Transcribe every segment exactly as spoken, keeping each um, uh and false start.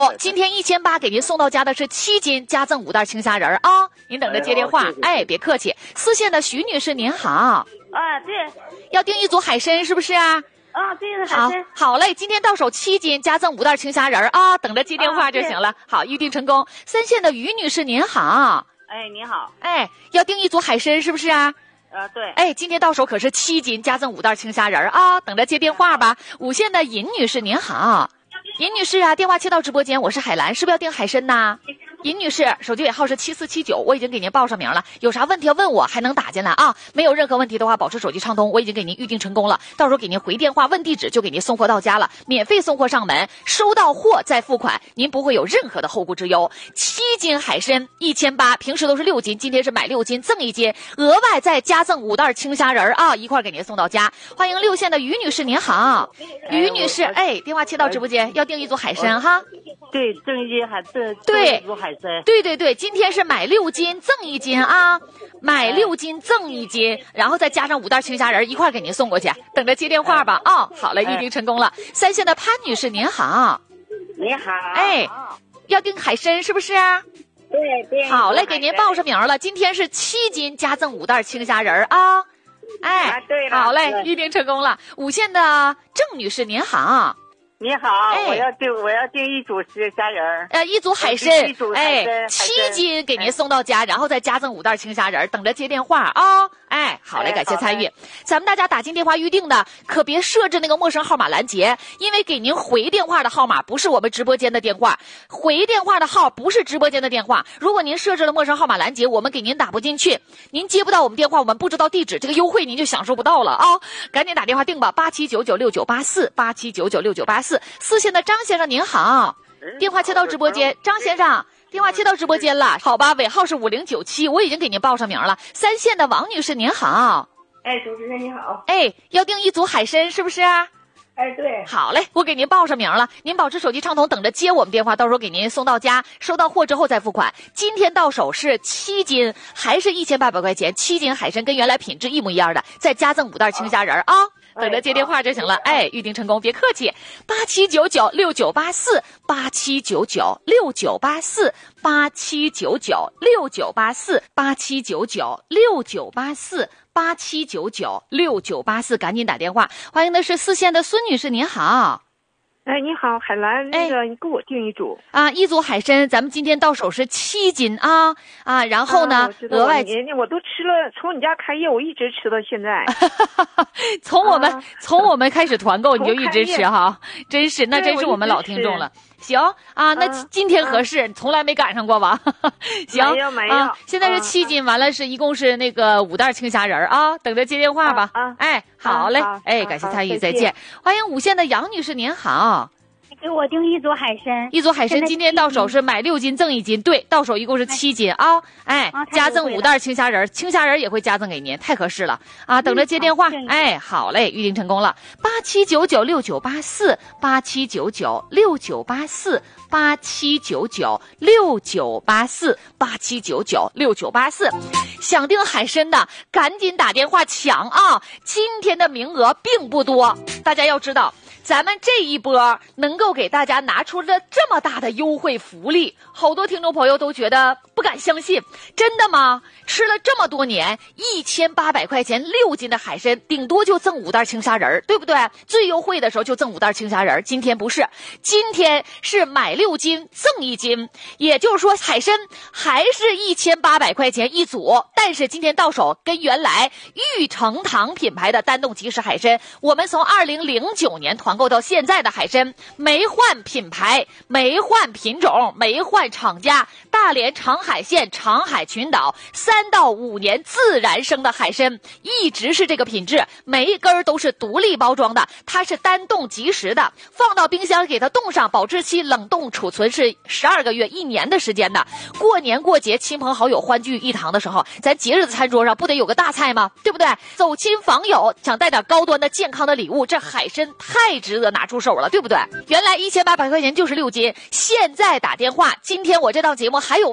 哦，今天一千八给您送到家的是七斤，加赠五袋青虾仁儿啊！您等着接电话。哎，哎别客气。四线的徐女士您好。啊， 对。 要订一组海参是不是啊？ 啊，对的，海参。 好，好嘞，今天到手七斤，加赠五袋青虾仁儿啊！等着接电话就行了。啊、好，预定成功。三线的于女士您好。 哎，你好。 哎，要订一组海参是不是啊？ 呃，对。 哎，今天到手可是七斤，加赠五袋青虾仁儿啊！等着接电话吧。五线的尹女士您好。尹女士啊，电话切到直播间，我是海兰，是不是要订海参呐？尹女士，手机尾号是七四七九，我已经给您报上名了，有啥问题要问我，还能打进来啊。没有任何问题的话，保持手机畅通，我已经给您预定成功了，到时候给您回电话问地址，就给您送货到家了，免费送货上门，收到货再付款，您不会有任何的后顾之忧。七斤海参一千八，平时都是六斤，今天是买六斤赠一斤，额外再加赠五袋青虾仁啊，一块给您送到家。欢迎六线的于女士您好。于女士，哎，电话切到直播间，要订一组海参哈。 对，赠一斤海赠对一组海参。 对对对，今天是买六斤赠一斤啊，买六斤赠一斤，然后再加上五袋青虾仁一块给您送过去，等着接电话吧啊、哦。好嘞，预定成功了。三线的潘女士您好。 你好。 哎，要订海参是不是啊？ 对对。 好嘞，给您报上名了，今天是七斤加赠五袋青虾仁啊。哎， 啊、对了， 好嘞，预定成功了。五线的郑女士您好。 你好，哎、我要订我要订一组虾仁， 呃，一组海参，哎，七斤给您送到家，然后再加赠五袋青虾仁，等着接电话啊、哦！哎，好嘞，感谢参与。咱们大家打进电话预定的，可别设置那个陌生号码拦截，因为给您回电话的号码不是我们直播间的电话，回电话的号不是直播间的电话。如果您设置了陌生号码拦截，我们给您打不进去，您接不到我们电话，我们不知道地址，这个优惠您就享受不到了啊、哦！赶紧打电话订吧，八七九九六九八四，八七九九六九八四。四线的张先生您好，电话切到直播间，张先生电话切到直播间了，好吧，尾号是五零九七，我已经给您报上名了。三线的王女士您好。 哎，主持人你好。 哎，要订一组海参是不是啊？ 哎，对。 好嘞，我给您报上名了，您保持手机畅通，等着接我们电话，到时候给您送到家，收到货之后再付款。今天到手是七斤，还是一千八百块钱，七斤海参跟原来品质一模一样的，再加赠五袋青虾仁啊。等着接电话就行了，哎，预定成功，别客气。八七九九六九八四，八七九九六九八四，八七九九六九八四，八七九九六九八四，八七九九六九八四，赶紧打电话。欢迎的是四线的孙女士，您好。 哎，你好，海兰，那个你给我订一组啊，一组海参，咱们今天到手是七斤啊啊，然后呢， 啊、 额外我, 我都吃了，从你家开业，我一直吃到现在。 从我们、啊、从我们开始团购， 你就一直吃哈，真是，那真是我们老听众了。行啊，那今天合适，啊、从来没赶上过吧？行， 没有没有、 啊，现在是七斤，啊、完了是一共是那个五袋青虾仁啊，等着接电话吧。 啊， 哎，好嘞， 啊、 哎，感谢参与，再见。欢迎五线的杨女士，您好。 给我订一组海参， 一组海参今天到手是买六斤赠一斤，对，到手一共是七斤啊，哎， 啊、 加赠五袋青虾仁，青虾仁也会加赠给您，太合适了啊！等着接电话， 嗯、 哎，好嘞，预定成功了，八七九九六九八四，八七九九六九八四，八七九九六九八四，八七九九六九八四，想订海参的赶紧打电话抢啊！今天的名额并不多，大家要知道。咱们这一波能够给大家拿出了这么大的优惠福利，好多听众朋友都觉得不敢相信，真的吗？吃了这么多年，一千八百块钱六斤的海参，顶多就赠五袋青虾仁，对不对？最优惠的时候就赠五袋青虾仁，今天不是，今天是买六斤赠一斤，也就是说海参还是一千八百块钱一组，但是今天到手跟原来玉成堂品牌的单冻即食海参，我们从二零零九年团购到现在的海参没换品牌，没换品种，没换厂家，大连长海县长海群岛三到五年自然生的海参，一直是这个品质，每一根都是独立包装的，它是单冻即食的，放到冰箱给它冻上，保质期冷冻储存是十二个月一年的时间的。过年过节亲朋好友欢聚一堂的时候，咱节日的餐桌上不得有个大菜吗？对不对？走亲访友想带点高端的健康的礼物，这海参太值得拿出手了，对不对？原来一千八百块钱就是六斤，现在打电话，今天我这档节目还有名额啊！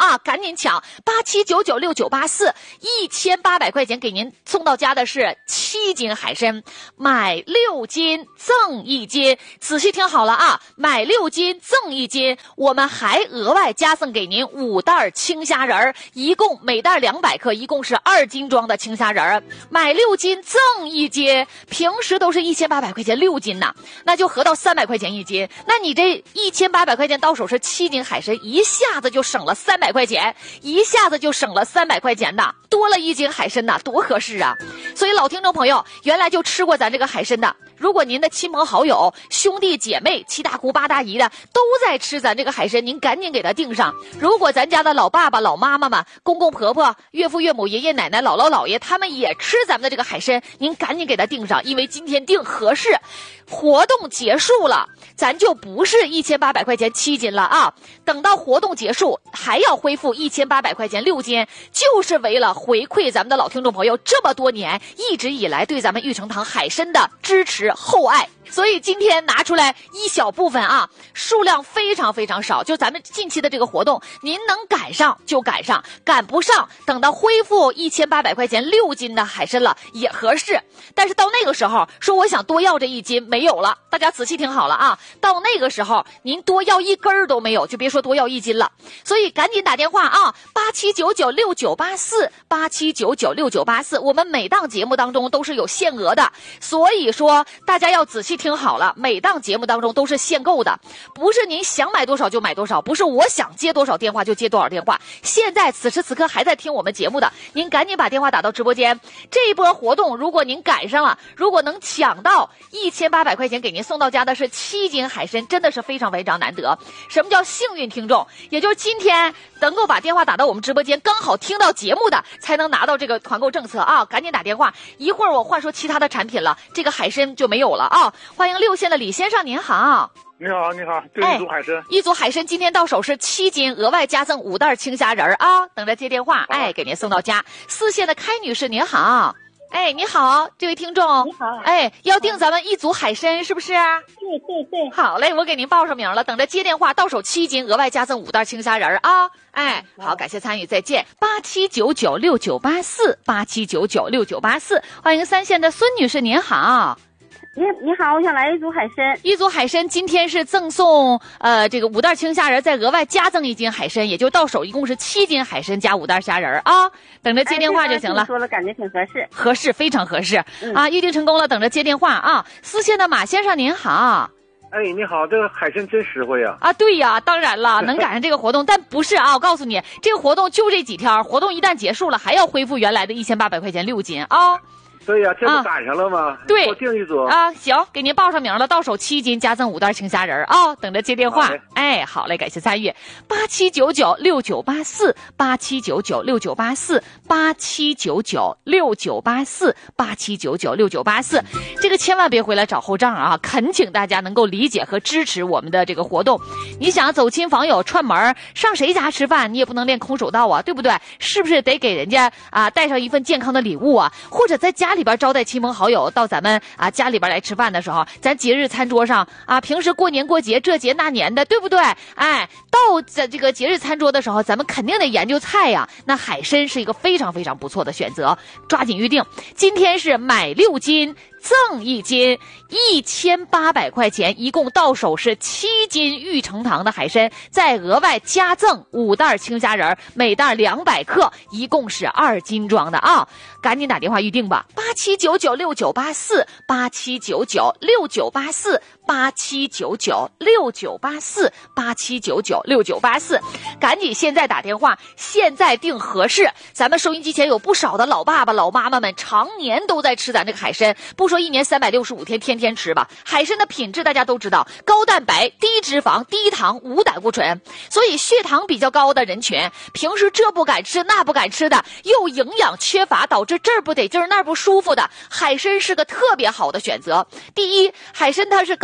啊，赶紧抢八七九九六九八四，一千八百块钱给您送到家的是七斤海参，买六斤赠一斤，仔细听好了啊，买六斤赠一斤，我们还额外加送给您五袋青虾仁，一共每袋两百克，一共是二斤装的青虾仁，买六斤赠一斤，平时都是一千八百块钱六斤呢，那就合到三百块钱一斤，那你这一千八百块钱到手是七斤海参，一下子就省了三百块钱，一下子就省了三百块钱的，多了一斤海参呐，多合适啊！所以老听众朋友，原来就吃过咱这个海参的，如果您的亲朋好友、兄弟姐妹、七大姑八大姨的都在吃咱这个海参，您赶紧给他订上。如果咱家的老爸爸、老妈妈们、公公婆婆、岳父岳母、爷爷奶奶、姥姥姥爷他们也吃咱们的这个海参，您赶紧给他订上，因为今天订合适。活动结束了，咱就不是一千八百块钱七斤了啊！等到活动结束，还要恢复一千八百块钱六斤，就是为了回馈咱们的老听众朋友这么多年一直以来对咱们玉成堂海参的支持厚爱。所以今天拿出来一小部分啊，数量非常非常少，就咱们近期的这个活动，您能赶上就赶上，赶不上等到恢复一千八百块钱六斤的海参了也合适。但是到那个时候说我想多要这一斤没有了，大家仔细听好了啊，到那个时候您多要一根儿都没有，就别说多要一斤了。所以赶紧打电话啊，八七九九六九八四，八七九九六九八四，我们每档节目当中都是有限额的，所以说大家要仔细听好了，每档节目当中都是限购的，不是您想买多少就买多少，不是我想接多少电话就接多少电话。现在此时此刻还在听我们节目的，您赶紧把电话打到直播间。这一波活动如果您赶上了，如果能抢到一千八百块钱给您送到家的是七斤海参，真的是非常非常难得。什么叫幸运听众？也就是今天能够把电话打到我们直播间，刚好听到节目的才能拿到这个团购政策啊！赶紧打电话，一会儿我换说其他的产品了，这个海参就没有了啊！欢迎六线的李先生，您好。 你好，你好，这一组海参、哎， 一组海参今天到手是七斤，额外加赠五袋青虾仁啊！等着接电话，哎，给您送到家。四线的开女士，您好。哎，你好，这位听众， 你好， 哎，要订咱们一组海参是不是？ 对对对， 好嘞，我给您报上名了，等着接电话，到手七斤，额外加赠五袋青虾仁啊！哎，好，感谢参与，再见。八七九九六九八四，八七九九六九八四，欢迎三线的孙女士，您好。 你你好，我想来一组海参。 一组海参今天是赠送呃这个五袋青虾仁，再额外加赠一斤海参，也就到手一共是七斤海参加五袋虾仁啊。等着接电话就行了。 哎、说了，感觉挺合适。 合适，非常合适、 嗯、 啊！预定成功了，等着接电话啊。四线的马先生您好。 哎，你好，这个海参真实惠呀！ 啊，对呀，当然了，能赶上这个活动，但不是啊，我告诉你，这个活动就这几天，活动一旦结束了，还要恢复原来的一千八百块钱六斤啊。 对呀、啊，这不赶上了吗？ 啊、对， 我订一组啊，行，给您报上名了，到手七斤加赠五袋青虾仁啊、哦，等着接电话。哎，好嘞，感谢参与，八七九九六九八四，八七九九六九八四，八七九九六九八四，八七九九六九八四，这个千万别回来找后账啊！恳请大家能够理解和支持我们的这个活动。你想走亲访友串门上谁家吃饭，你也不能练空手道啊，对不对？是不是得给人家啊带上一份健康的礼物啊？或者在家里边招待亲朋好友到咱们啊家里边来吃饭的时候，咱节日餐桌上啊，平时过年过节这节那年的，对不对？哎，到在这个节日餐桌的时候，咱们肯定得研究菜呀。那海参是一个非常非常不错的选择，抓紧预定。今天是买六斤赠一斤，一千八百块钱，一共到手是七斤玉成堂的海参，再额外加赠五袋青虾仁，每袋两百克，一共是二斤装的啊！赶紧打电话预定吧，八七九九六九八四，八七九九六九八四，八七九九六九八四，八七九九六九八四，赶紧现在打电话，现在订合适。咱们收音机前有不少的老爸爸、老妈妈们，常年都在吃咱这个海参，不说一年三百六十五天天天吃吧，海参的品质大家都知道，高蛋白、低脂肪、低糖、无胆固醇，所以血糖比较高的人群，平时这不敢吃那不敢吃的，又营养缺乏，导致这儿不得劲儿那儿不舒服的，海参是个特别好的选择。第一，海参它是高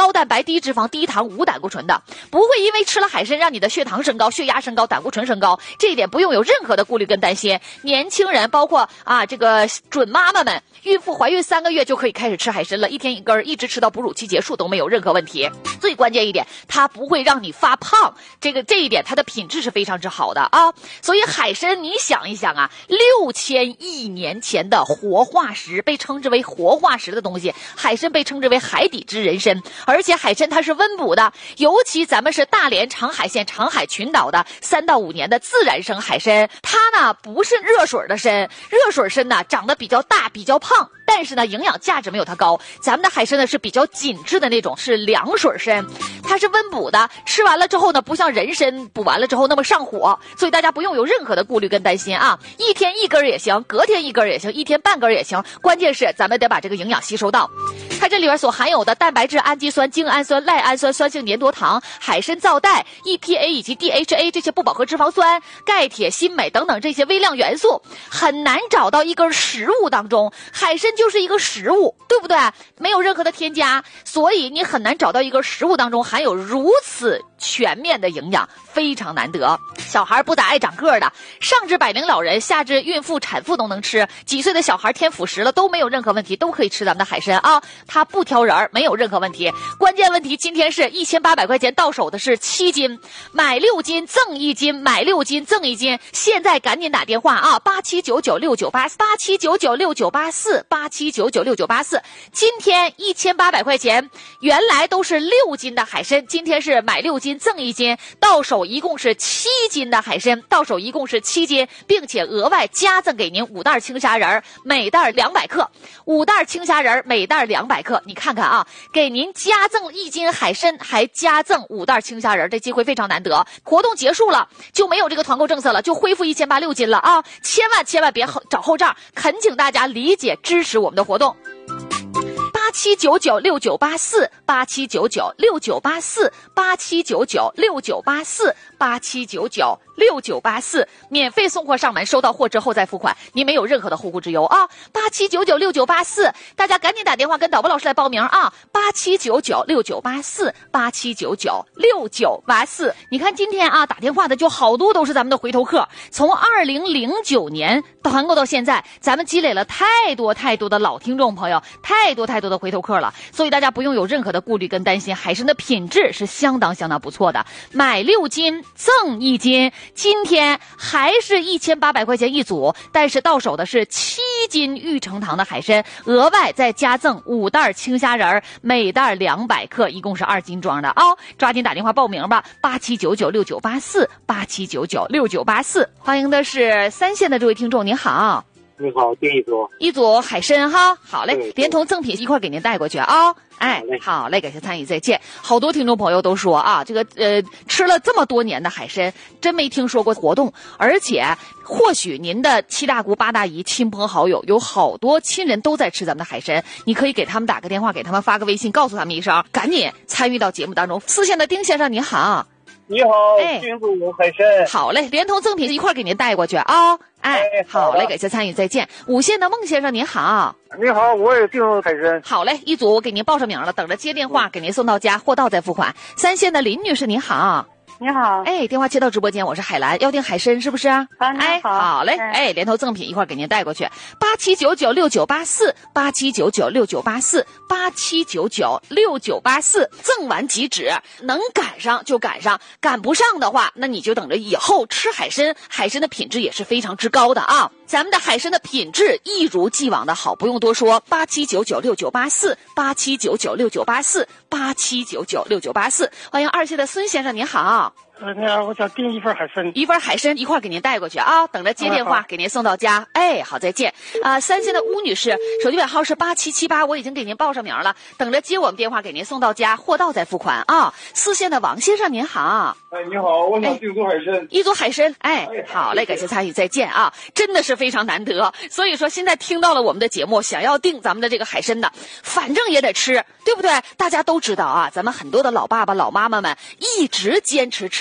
高蛋白、低脂肪、低糖、无胆固醇的，不会因为吃了海参让你的血糖升高、血压升高、胆固醇升高，这一点不用有任何的顾虑跟担心。年轻人，包括啊这个准妈妈们，孕妇怀孕三个月就可以开始吃海参了，一天一根，一直吃到哺乳期结束都没有任何问题。最关键一点，它不会让你发胖，这个这一点它的品质是非常之好的啊。所以海参，你想一想啊，六千亿年前的活化石，被称之为活化石的东西，海参被称之为海底之人参，而且海参它是温补的，尤其咱们是大连长海县长海群岛的三到五年的自然生海参，它呢不是热水的参，热水参呢长得比较大比较胖，但是呢营养价值没有它高。咱们的海参呢是比较紧致的那种，是凉水参，它是温补的，吃完了之后呢不像人参补完了之后那么上火，所以大家不用有任何的顾虑跟担心啊，一天一根也行，隔天一根也行，一天半根也行，关键是咱们得把这个营养吸收到。它这里边所含有的蛋白质、氨基酸、精氨酸、赖氨酸、酸性粘多糖、海参皂苷、E P A 以及 D H A 这些不饱和脂肪酸、钙、铁、锌、镁等等这些微量元素，很难找到一根食物当中，海参就是一个食物，对不对？没有任何的添加，所以你很难找到一根食物当中含有如此全面的营养，非常难得。小孩不咋爱长个的，上至百龄老人，下至孕妇、产妇都能吃，几岁的小孩添辅食了都没有任何问题，都可以吃咱们的海参啊，它不挑人，没有任何问题。关键问题今天是一千八百块钱到手的是七斤，买六斤赠一斤，买六斤赠一斤，现在赶紧打电话啊，八七九九六九八四，八七九九六九八四，八七九九六九八四。今天一千八百块钱，原来都是六斤的海参，今天是买六斤赠一斤，到手一共是七斤的海参，到手一共是七斤，并且额外加赠给您五袋青虾仁，每袋两百克，五袋青虾仁每袋两百克，你看看啊，给您加赠一斤海参，还加赠五袋青虾仁，这机会非常难得。活动结束了就没有这个团购政策了，就恢复一千八六斤了啊！千万千万别找后账，恳请大家理解支持我们的活动。八七九九六九八四，八七九九六九八四，八七九九六九八四，八七九九六九八四，免费送货上门，收到货之后再付款，您没有任何的后顾之忧啊！八七九九六九八四，大家赶紧打电话跟导播老师来报名啊！八七九九六九八四，八七九九六九八四。你看今天啊，打电话的就好多都是咱们的回头客，从二零零九年团购到现在，咱们积累了太多太多的老听众朋友，太多太多的回头客了，所以大家不用有任何的顾虑跟担心，海参的品质是相当相当不错的，买六斤赠一斤，今天还是一千八百块钱一组，但是到手的是七斤玉成堂的海参，额外再加赠五袋青虾仁，每袋两百克，一共是二斤装的啊、哦！抓紧打电话报名吧，八七九九六九八四，八七九九六九八四。欢迎的是三线的这位听众，您好。 你好，订一组， 一组海参哈，好嘞，连同赠品一块给您带过去啊。哎，好嘞，感谢参与，再见。好多听众朋友都说啊，这个呃吃了这么多年的海参，真没听说过活动，而且或许您的七大姑八大姨、亲朋好友有好多亲人都在吃咱们的海参，你可以给他们打个电话，给他们发个微信，告诉他们一声，赶紧参与到节目当中。四线的丁先生您好。 你好， 哎， 订组海参， 好嘞，连同赠品一块给您带过去啊。哎，好嘞，感谢参与，再见。五线的孟先生您好。 你好，我也订海参。 好嘞，一组我给您报上名了，等着接电话，给您送到家，货到再付款。三线的林女士您好。 你好， 哎，电话接到直播间，我是海兰，要订海参是不是？ 啊， 哎， 好， 好嘞，哎，哎连头赠品一块给您带过去，八七九九六九八四，八七九九六九八四，八七九九六九八四，赠完即止，能赶上就赶上，赶不上的话，那你就等着以后吃海参，海参的品质也是非常之高的啊。咱们的海参的品质一如既往的好，不用多说，八七九九六九八四，八七九九六九八四，八七九九六九八四。欢迎二线的孙先生，您好。 呃，你好，我想订一份海参， 一份海参一块给您带过去啊，等着接电话、嗯、给您送到家。哎，好，再见。啊、呃，三线的吴女士，手机尾号是八七七八，我已经给您报上名了，等着接我们电话给您送到家，货到再付款啊。四线的王先生您好。 哎，你好，我想订组海参， 一组海参，哎，好嘞，感谢参与，再见啊，真的是非常难得。所以说现在听到了我们的节目，想要订咱们的这个海参的，反正也得吃，对不对？大家都知道啊，咱们很多的老爸爸老妈妈们一直坚持吃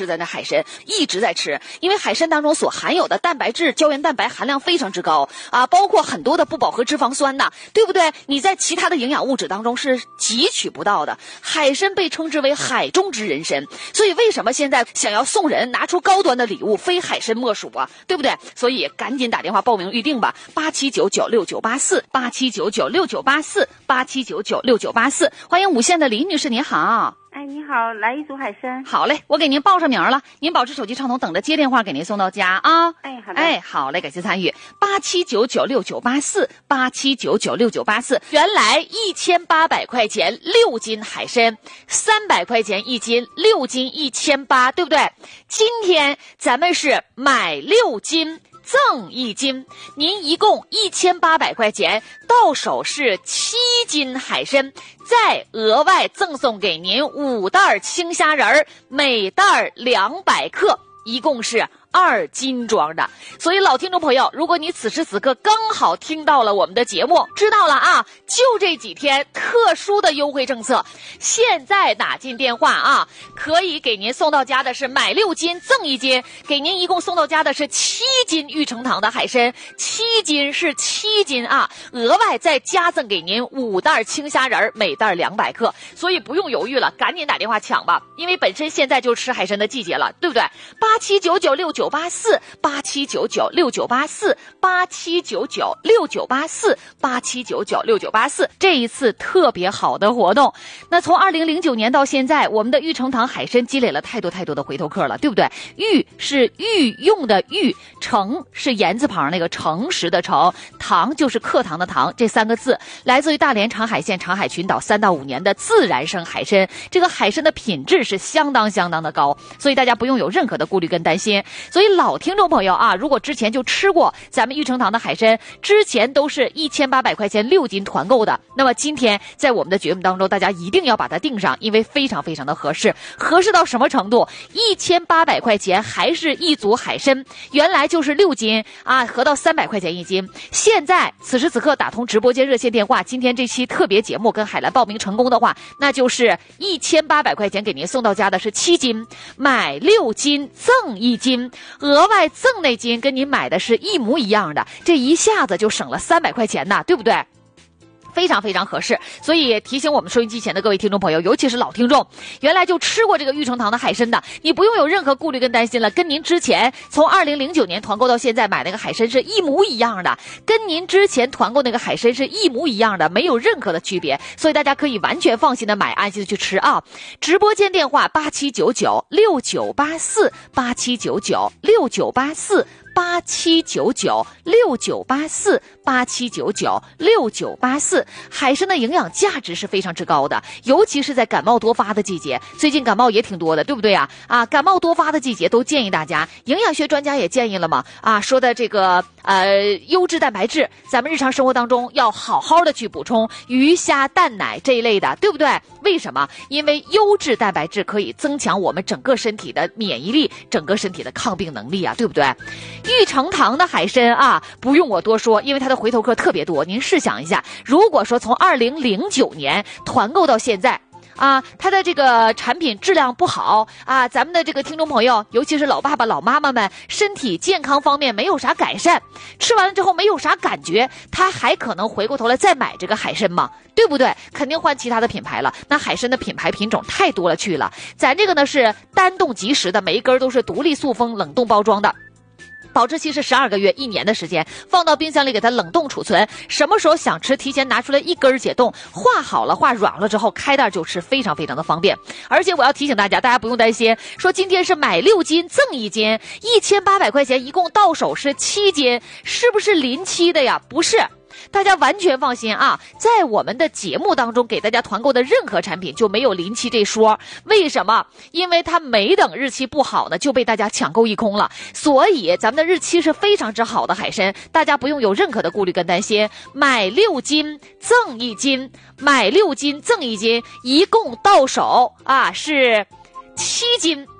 的那海参一直在吃，因为海参当中所含有的蛋白质、胶原蛋白含量非常之高啊，包括很多的不饱和脂肪酸呐，对不对？你在其他的营养物质当中是汲取不到的。海参被称之为海中之人参，所以为什么现在想要送人拿出高端的礼物，非海参莫属啊，对不对？所以赶紧打电话报名预定吧，八七九九六九八四，八七九九六九八四，八七九九六九八四。欢迎五线的李女士，您好。 哎，你好，来一组海参。 好嘞，我给您报上名了，您保持手机畅通，等着接电话给您送到家啊。 哎，好的。 哎，好嘞，感谢参与。八七九九六九八四，八七九九六九八四。原来一千八百块钱六斤海参，三百块钱一斤，六斤一千八，对不对？今天咱们是买六斤赠一斤，您一共一千八百块钱，到手是七斤海参，再额外赠送给您五袋青虾仁儿，每袋两百克，一共是二斤装的。所以老听众朋友，如果你此时此刻刚好听到了我们的节目，知道了啊，就这几天特殊的优惠政策，现在打进电话啊，可以给您送到家的是买六斤赠一斤，给您一共送到家的是七斤玉成堂的海参，七斤是七斤啊，额外再加赠给您五袋青虾仁儿，每袋两百克。所以不用犹豫了，赶紧打电话抢吧，因为本身现在就吃海参的季节了，对不对？八七九九六九八四，八七九九六九八四，八七九九六九八四，八七九九六九八四。这一次特别好的活动，那从二零零九年到现在，我们的玉成堂海参积累了太多太多的回头客了，对不对？玉是御用的玉，诚是言字旁那个诚实的诚，堂就是课堂的堂，这三个字来自于大连长海县长海群岛三到五年的自然生海参，这个海参的品质是相当相当的高，所以大家不用有任何的顾虑跟担心。所以老听众朋友啊，如果之前就吃过咱们玉成堂的海参，之前都是一千八百块钱六斤团购的，那么今天在我们的节目当中，大家一定要把它订上，因为非常非常的合适。合适到什么程度？一千八百块钱还是一组海参，原来就是六斤啊，合到三百块钱一斤。现在此时此刻打通直播间热线电话，今天这期特别节目跟海蓝报名成功的话，那就是一千八百块钱给您送到家的是七斤，买六斤赠一斤，额外赠那斤跟您买的是一模一样的，这一下子就省了三百块钱呐，对不对？非常非常合适，所以提醒我们收音机前的各位听众朋友，尤其是老听众，原来就吃过这个玉成堂的海参的，你不用有任何顾虑跟担心了，跟您之前从二零零九年团购到现在买那个海参是一模一样的，跟您之前团购那个海参是一模一样的，没有任何的区别，所以大家可以完全放心的买，安心的去吃啊！直播间电话八七九九六九八四，八七九九六九八四。八七九九六九八四，八七九九六九八四。海参的营养价值是非常之高的，尤其是在感冒多发的季节，最近感冒也挺多的，对不对啊？啊，感冒多发的季节都建议大家，营养学专家也建议了嘛，啊，说的这个呃优质蛋白质，咱们日常生活当中要好好的去补充鱼虾蛋奶这一类的，对不对？为什么？因为优质蛋白质可以增强我们整个身体的免疫力，整个身体的抗病能力啊，对不对？玉成堂的海参啊，不用我多说，因为它的回头客特别多。您试想一下，如果说从二零零九年团购到现在啊，它的这个产品质量不好啊，咱们的这个听众朋友，尤其是老爸爸老妈妈们，身体健康方面没有啥改善，吃完了之后没有啥感觉，他还可能回过头来再买这个海参吗？对不对？肯定换其他的品牌了。那海参的品牌品种太多了去了，咱这个呢是单冻即食的，每一根都是独立塑封冷冻包装的，保质期是十二个月，一年的时间，放到冰箱里给它冷冻储存，什么时候想吃提前拿出来一根解冻，化好了化软了之后开袋就吃，非常非常的方便。而且我要提醒大家，大家不用担心说今天是买六斤赠一斤，一千八百块钱一共到手是七斤，是不是临期的呀？不是，大家完全放心啊，在我们的节目当中给大家团购的任何产品就没有临期这说。为什么？因为它没等日期不好呢就被大家抢购一空了，所以咱们的日期是非常之好的海参，大家不用有任何的顾虑跟担心。买六斤赠一斤，买六斤赠一斤，一共到手啊是七斤，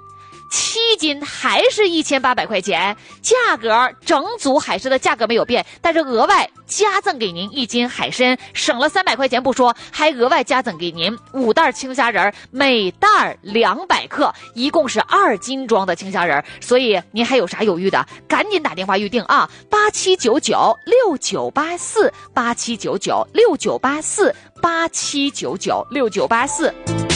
七斤还是一千八百块钱，价格整组海参的价格没有变，但是额外加赠给您一斤海参，省了三百块钱不说，还额外加赠给您五袋青虾仁，每袋两百克，一共是二斤装的青虾仁。所以您还有啥犹豫的，赶紧打电话预定啊，八七九九六九八四，八七九九六九八四，八七九九六九八四。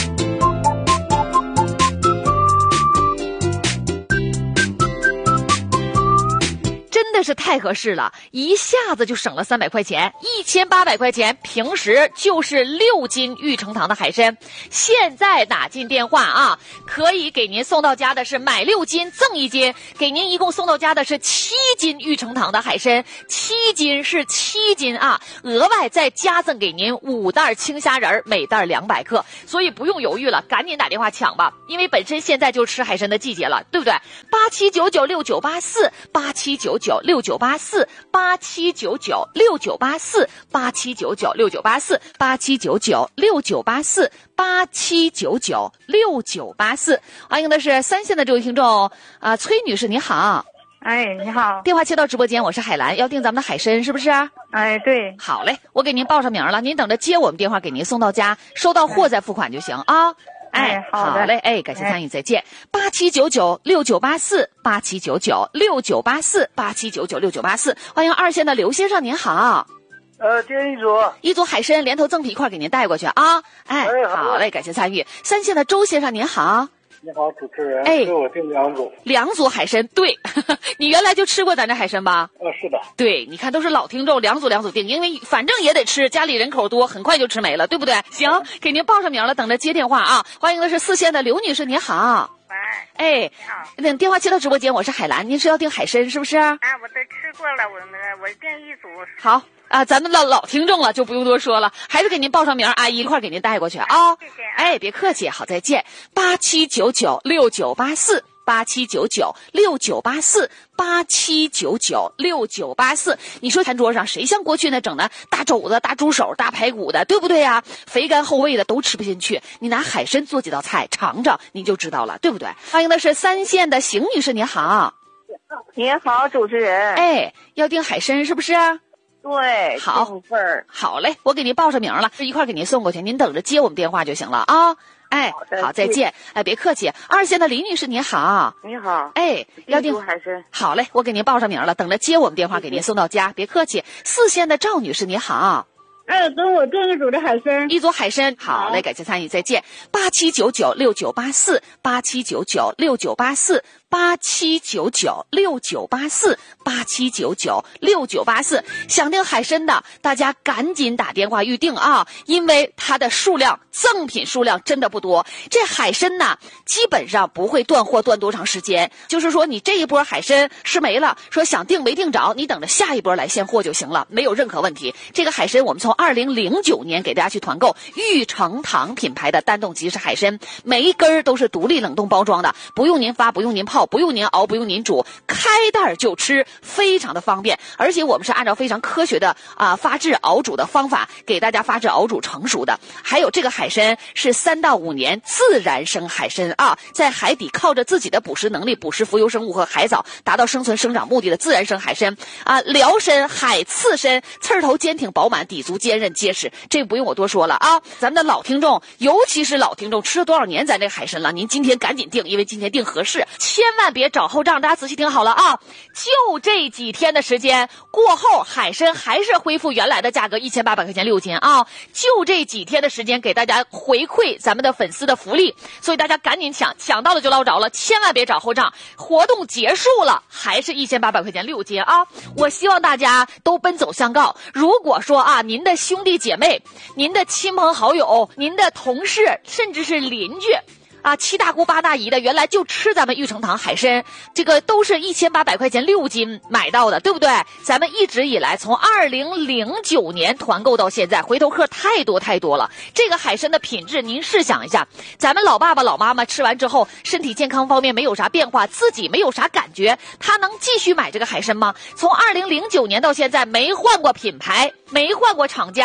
真的是太合适了，一下子就省了三百块钱，一千八百块钱，平时就是六斤玉成堂的海参。现在打进电话啊，可以给您送到家的是买六斤赠一斤，给您一共送到家的是七斤玉成堂的海参，七斤是七斤啊，额外再加赠给您五袋青虾仁，每袋两百克，所以不用犹豫了，赶紧打电话抢吧，因为本身现在就吃海参的季节了，对不对？八七九九六九八四，八七九九六九八四，八七九九六九八四，八七九九六九八四，八七九九六九八四，八七九九六九八四。欢迎的是三线的这位听众啊、呃，崔女士，你好。 哎，你好， 电话接到直播间，我是海兰，要订咱们的海参是不是？ 哎，对， 好嘞，我给您报上名了，您等着接我们电话，给您送到家，收到货再付款就行啊。 哎，好的， 好嘞，哎，感谢参与，再见。八七九九六九八四，八七九九六九八四，八七九九六九八四。欢迎二线的刘先生，您好。 呃，订一组， 一组海参连头赠皮一块给您带过去啊。哎， 哎好好嘞，感谢参与。三线的周先生，您好。 你好，主持人， 哎给我订两组。 两组海参，对，你原来就吃过咱这海参吧？ 呃，是的。 对，你看都是老听众，两组两组订，因为反正也得吃，家里人口多，很快就吃没了，对不对？行，给您报上名了，等着接电话啊。欢迎的是四线的刘女士，您好。 喂， 哎， 你好。 那电话接到直播间，我是海兰，您是要订海参是不是？ 啊，我都吃过了，我那个我订一组。 好啊，咱们老老听众了，就不用多说了，还是给您报上名，阿姨一块给您带过去啊。 谢谢啊。 哎，别客气，好，再见。八七九九六九八四。八七九九六九八四，八七九九六九八四。你说餐桌上谁像过去那整的大肘子、大猪手、大排骨的，对不对呀、啊？肥甘厚味的都吃不进去。你拿海参做几道菜尝尝，你就知道了，对不对？欢迎的是三线的邢女士，你好。 你好，主持人。 哎，要订海参是不是？ 对， 好份儿。 好嘞，我给您报上名了，一块给您送过去，您等着接我们电话就行了啊。哎，好，再见。哎，别客气。二线的李女士，您好。 你好。 哎，要订海参。 好嘞，我给您报上名了，等着接我们电话，给您送到家。别客气。四线的赵女士，您好。 哎，跟我订一组的海参， 一组海参。好嘞，感谢参与，再见。八七九九六九八四，八七九九六九八四。八七九九六九八四，八七九九六九八四，想订海参的，大家赶紧打电话预定啊！因为它的数量，赠品数量真的不多。这海参呢，基本上不会断货断多长时间。就是说，你这一波海参吃没了，说想订没订着，你等着下一波来现货就行了，没有任何问题。这个海参我们从二零零九年给大家去团购玉成堂品牌的单冻即食海参，每一根儿都是独立冷冻包装的，不用您发，不用您泡。不用您熬，不用您煮，开袋就吃，非常的方便。而且我们是按照非常科学的啊发制熬煮的方法给大家发制熬煮成熟的。还有这个海参是三到五年自然生海参啊，在海底靠着自己的捕食能力捕食浮游生物和海藻，达到生存生长目的的自然生海参啊。辽参、海刺参，刺头坚挺饱满，底足坚韧结实，这个不用我多说了啊。咱们的老听众，尤其是老听众，吃了多少年咱这海参了？您今天赶紧订，因为今天订合适，千万别找后账，大家仔细听好了啊！就这几天的时间过后，海参还是恢复原来的价格，一千八百块钱六斤啊！就这几天的时间，给大家回馈咱们的粉丝的福利，所以大家赶紧抢，抢到了就捞着了，千万别找后账。活动结束了，还是一千八百块钱六斤啊！我希望大家都奔走相告。如果说啊，您的兄弟姐妹、您的亲朋好友、您的同事，甚至是邻居。啊，七大姑八大姨的，原来就吃咱们玉成堂海参，这个都是一千八百块钱六斤买到的，对不对？咱们一直以来从二零零九年团购到现在，回头客太多太多了。这个海参的品质，您试想一下，咱们老爸爸老妈妈吃完之后，身体健康方面没有啥变化，自己没有啥感觉，他能继续买这个海参吗？从二零零九年到现在，没换过品牌，没换过厂家，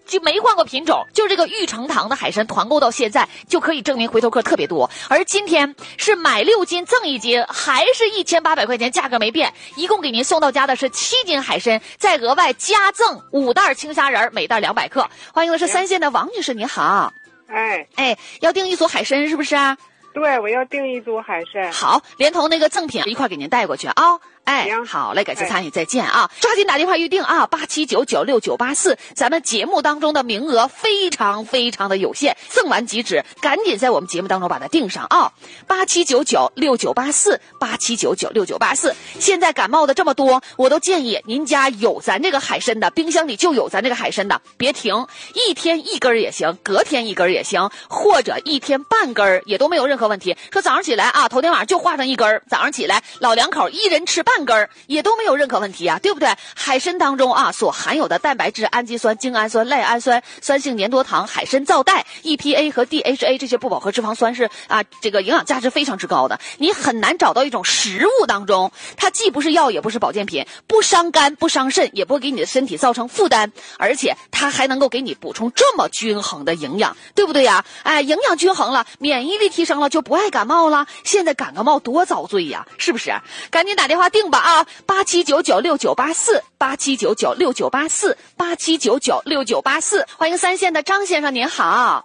就没换过品种，就是这个玉成堂的海参团购到现在，就可以证明回头客特别多。而今天是买六斤赠一斤，还是一千八百块钱，价格没变，一共给您送到家的是七斤海参，再额外加赠五袋青虾仁，每袋两百克。欢迎的是三线的王女士，你好。 哎哎，要订一组海参是不是啊？ 对，我要订一组海参。 好，连同那个赠品一块给您带过去啊。哎，好嘞，感谢参与，再见啊！抓紧打电话预定啊，八七九九六九八四，咱们节目当中的名额非常非常的有限，赠完即止，赶紧在我们节目当中把它订上啊！八七九九六九八四，八七九九六九八四。现在感冒的这么多，我都建议您家有咱这个海参的，冰箱里就有咱这个海参的，别停，一天一根也行，隔天一根也行，或者一天半根也都没有任何问题。说早上起来啊，头天晚上就化上一根，早上起来老两口一人吃半根也都没有任何问题啊，对不对？海参当中啊所含有的蛋白质、氨基酸、精氨酸、赖氨酸、酸性粘多糖、海参皂带、E P A 和 D H A 这些不饱和脂肪酸是啊，这个营养价值非常之高的。你很难找到一种食物当中，它既不是药也不是保健品，不伤肝不伤肾，也不会给你的身体造成负担，而且它还能够给你补充这么均衡的营养，对不对呀？哎，营养均衡了，免疫力提升了，就不爱感冒了。现在感个冒多遭罪呀，是不是？赶紧打电话订吧啊！八七九九六九八四，八七九九六九八四，八七九九六九八四。欢迎三线的张先生，您好。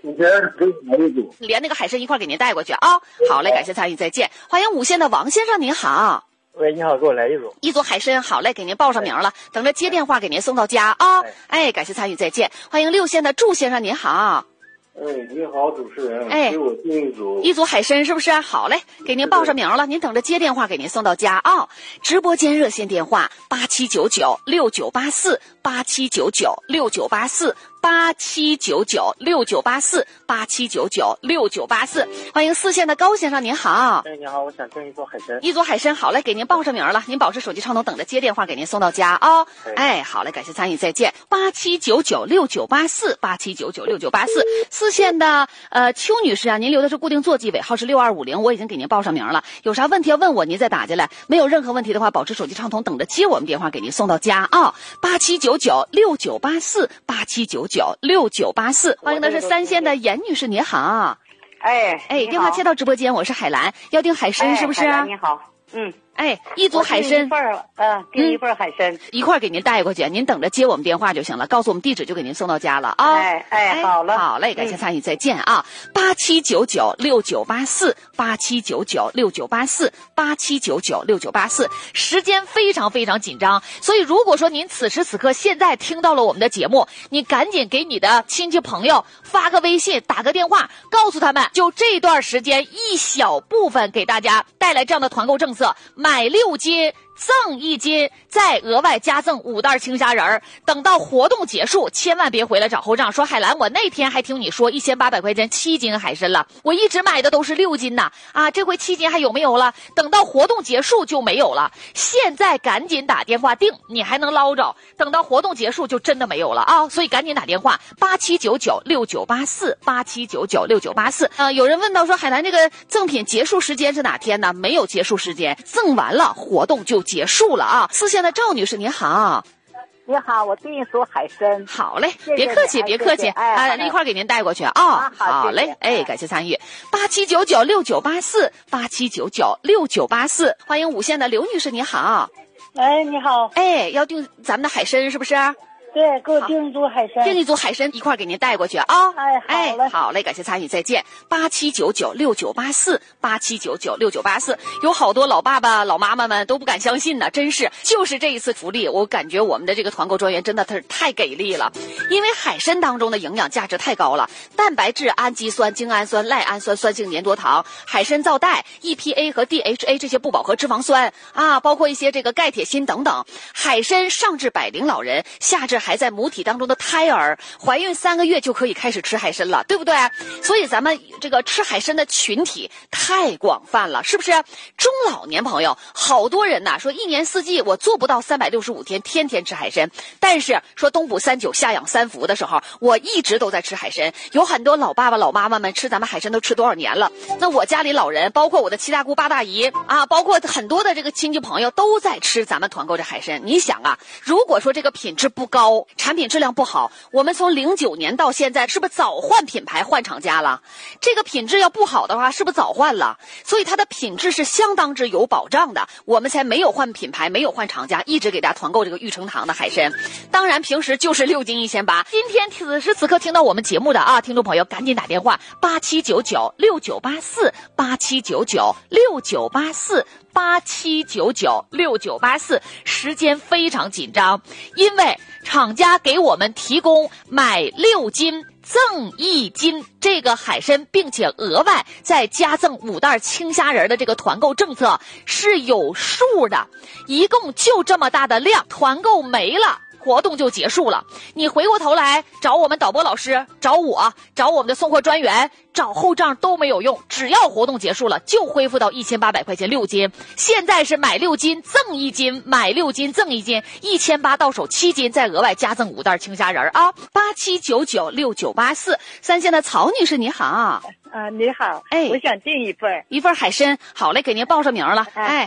连那个海参一块给您带过去啊！好嘞，感谢参与，再见。欢迎五线的王先生，您好。 喂，你好，给我来一组。 一组海参，好嘞，给您报上名了，等着接电话给您送到家啊！哎，感谢参与，再见。欢迎六线的祝先生，您好。 哎，你好，主持人。 哎， 给我订一组。 一组海参是不是？好嘞，给您报上名了，您等着接电话给您送到家啊！直播间热线电话八七九九六九八四，八七九九六九八四，八七九九六九八四，八七九九六九八四。欢迎四线的高先生，您好。 哎，你好，我想订一组海参。 一组海参，好嘞，给您报上名了，您保持手机畅通，等着接电话给您送到家啊！哎，好嘞，感谢参与，再见。八七九九六九八四，八七九九六九八四。四线的呃邱女士啊，您留的是固定座机，尾号是六二五零，我已经给您报上名了。有啥问题要问我，您再打进来。没有任何问题的话，保持手机畅通，等着接我们电话给您送到家啊！八七九九六九八四，八七九九六九八四。欢迎的是三线的严女士，你好。 哎哎，电话接到直播间，我是海兰，要订海参、哎、是不是？ 海兰你好，嗯。 哎，一组海参， 一份儿，嗯，订一份海参、嗯， 一块儿给您带过去，您等着接我们电话就行了，告诉我们地址就给您送到家了啊。 哎哎，好了， 好嘞，感谢参与，再见啊！八七九九六九八四，八七九九六九八四，八七九九六九八四。时间非常非常紧张，所以如果说您此时此刻现在听到了我们的节目，你赶紧给你的亲戚朋友发个微信，打个电话，告诉他们，就这段时间一小部分给大家带来这样的团购政策。买六斤赠一斤，再额外加赠五袋青虾仁儿。等到活动结束，千万别回来找后账，说海兰，我那天还听你说一千八百块钱七斤海参了，我一直买的都是六斤呐，啊，这回七斤还有没有了？等到活动结束就没有了。现在赶紧打电话订，你还能捞着。等到活动结束就真的没有了啊！所以赶紧打电话八七九九六九八四，八七九九六九八四。呃，有人问到说海兰这个赠品结束时间是哪天呢？没有结束时间，赠完了活动就结束了啊！四线的赵女士，你好。 你好，我订一组海参。 好嘞， 谢谢别客气，别客气， 哎、 啊，一块儿给您带过去啊。 啊好， 好嘞，哎，感谢参与。八七九九六九八四，八七九九六九八四。欢迎五线的刘女士，你好。 哎，你好。 哎，要订咱们的海参是不是？ 对，给我订一组海参， 订一组海参一块给您带过去啊！ 哎，好嘞， 哎，好嘞，感谢参与，再见。八七九九六九八四，八七九九六九八四，有好多老爸爸、老妈妈们都不敢相信呢，真是，就是这一次福利，我感觉我们的这个团购专员真的是太给力了，因为海参当中的营养价值太高了，蛋白质、氨基酸、精氨酸、赖氨酸、酸性粘多糖、海参皂带、E P A 和 D H A 这些不饱和脂肪酸啊，包括一些这个钙、铁、锌等等。海参上至百龄老人，下至还在母体当中的胎儿，怀孕三个月就可以开始吃海参了，对不对？所以咱们这个吃海参的群体太广泛了，是不是？中老年朋友，好多人呐、啊、说一年四季我做不到三百六十五天天天吃海参，但是说冬补三九夏养三伏的时候，我一直都在吃海参。有很多老爸爸老妈妈们吃咱们海参都吃多少年了？那我家里老人，包括我的七大姑八大姨啊，包括很多的这个亲戚朋友都在吃咱们团购这海参。你想啊，如果说这个品质不高， 高，产品质量不好。我们从零九年到现在，是不是早换品牌换厂家了？这个品质要不好的话，是不是早换了？所以它的品质是相当之有保障的，我们才没有换品牌，没有换厂家，一直给大家团购这个玉成堂的海参。当然平时就是六斤一千八。今天此时此刻听到我们节目的啊，听众朋友赶紧打电话八七九九六九八四八七九九六九八四八七九九六九八四，时间非常紧张，因为厂家给我们提供买六斤赠一斤这个海参，并且额外再加赠五袋青虾仁的这个团购政策是有数的，一共就这么大的量，团购没了活动就结束了。你回过头来找我们导播老师，找我，找我们的送货专员，找后账都没有用，只要活动结束了就恢复到一千八百块钱六斤。现在是买六斤赠一斤，买六斤赠一斤，一千八到手七斤，再额外加赠五袋青虾仁啊！八七九九六九八四。三线的曹女士你好。 啊，你好， 哎， 我想订一份一份海参，好嘞，给您报上名了，哎。